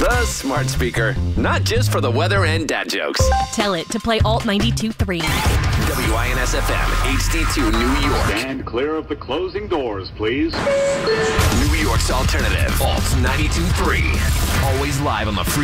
The smart speaker. Not just for the weather and dad jokes. Tell it to play Alt 92.3. WINS FM, HD2, New York. Stand clear of the closing doors, please. New York's alternative. Alt 92.3. Always live on the free